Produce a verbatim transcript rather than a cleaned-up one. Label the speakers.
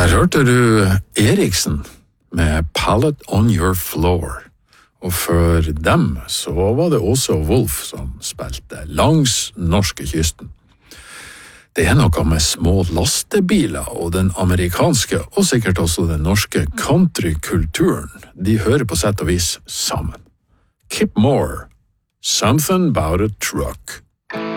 Speaker 1: Der hørte du Eriksen med Pallet on Your Floor, og for dem så var det også Wolf som spilte langs norskekysten. Det er noe med små lastebiler og den amerikanske, og sikkert også den norske countrykulturen. De hører på sett og vis sammen. Kip Moore, Something About a Truck.